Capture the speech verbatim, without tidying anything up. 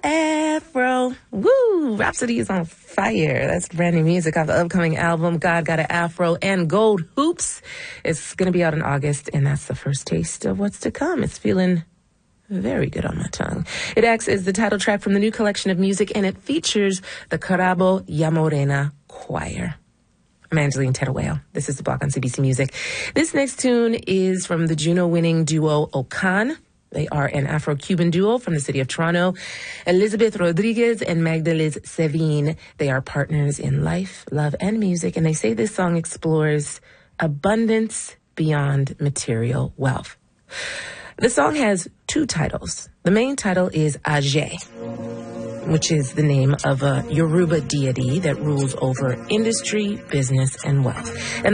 Afro. Woo! Rhapsody is on fire. That's brand new music off the upcoming album, God Got an Afro, and Gold Hoops. It's going to be out in August, and that's the first taste of what's to come. It's feeling very good on my tongue. It acts as the title track from the new collection of music, and it features the Carabo Yamorena Choir. I'm Angeline Teruel. This is The Block on C B C Music. This next tune is from the Juno-winning duo Okan. They are an Afro-Cuban duo from the city of Toronto. Elizabeth Rodriguez and Magdalene Sevin. They are partners in life, love, and music, and they say this song explores abundance beyond material wealth. The song has two titles. The main title is Aje, which is the name of a Yoruba deity that rules over industry, business, and wealth. And